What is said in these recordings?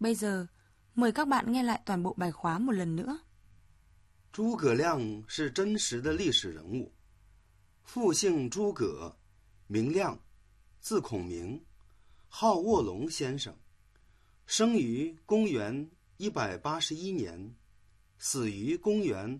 Bây giờ, mời các bạn nghe lại toàn bộ bài khóa một lần nữa. 诸葛亮是真实的历史人物，父姓诸葛，名亮，字孔明，号卧龙先生，生于公元181年，死于公元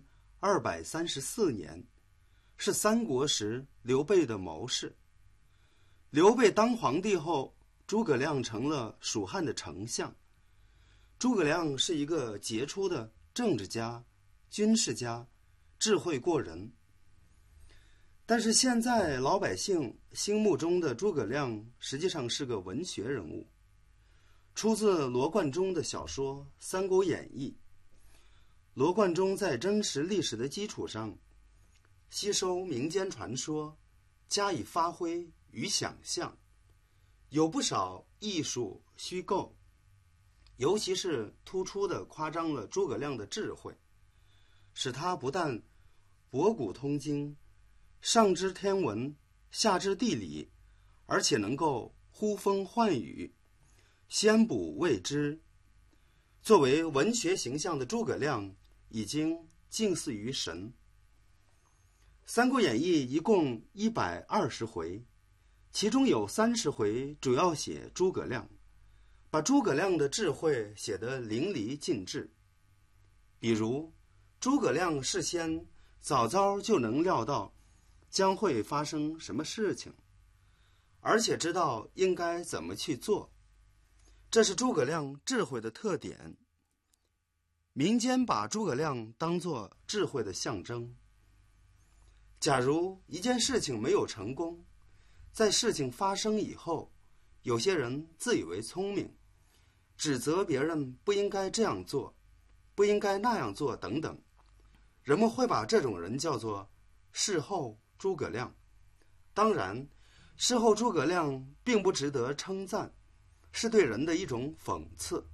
234年，是三国时刘备的谋士。刘备当皇帝后，诸葛亮成了蜀汉的丞相。诸葛亮是一个杰出的政治家、军事家，智慧过人。但是现在老百姓心目中的诸葛亮实际上是个文学人物，出自罗贯中的小说《三国演义》。罗贯中在真实历史的基础上，吸收民间传说，加以发挥与想象，有不少艺术虚构，尤其是突出地夸张了诸葛亮的智慧，使他不但博古通今，上知天文，下知地理，而且能够呼风唤雨，先卜未知。作为文学形象的诸葛亮已经近似于神。《三国演义》一共120回，其中有30回主要写诸葛亮，把诸葛亮的智慧写得淋漓尽致。比如，诸葛亮事先早早就能料到将会发生什么事情，而且知道应该怎么去做，这是诸葛亮智慧的特点。民间把诸葛亮当作智慧的象征。假如一件事情没有成功，在事情发生以后，有些人自以为聪明，指责别人不应该这样做，不应该那样做等等，人们会把这种人叫做事后诸葛亮。当然，事后诸葛亮并不值得称赞，是对人的一种讽刺。